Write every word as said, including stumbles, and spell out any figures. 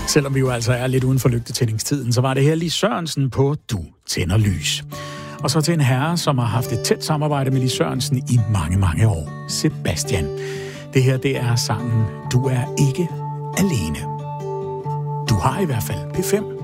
Selvom vi jo altså er lidt uden for lygtetændingstiden, så var det her Lis Sørensen på Du Tænder Lys. Og så til en herre, som har haft et tæt samarbejde med Lis Sørensen i mange, mange år. Sebastian. Det her, det er sangen Du er ikke alene. Du har i hvert fald P fem.